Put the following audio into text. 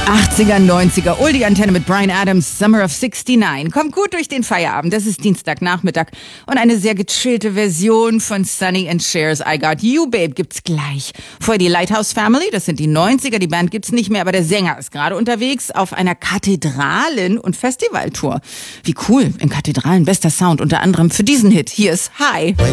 80er, 90er, Oldie-Antenne mit Bryan Adams, Summer of 69. Kommt gut durch den Feierabend, das ist Dienstagnachmittag und eine sehr gechillte Version von Sonny and Cher's I Got You, Babe gibt's gleich. Vorher die Lighthouse Family, das sind die 90er, die Band gibt's nicht mehr, aber der Sänger ist gerade unterwegs auf einer Kathedralen- und Festivaltour. Wie cool, in Kathedralen, bester Sound, unter anderem für diesen Hit. Hier ist Hi.